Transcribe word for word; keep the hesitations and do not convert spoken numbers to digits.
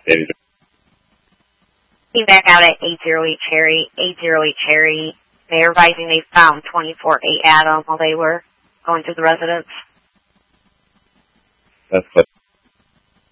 Maybe. Came back out at eight oh eight Cherry, eight oh eight Cherry. They're advising they found twenty-four A Adam while they were going through the residence. That's what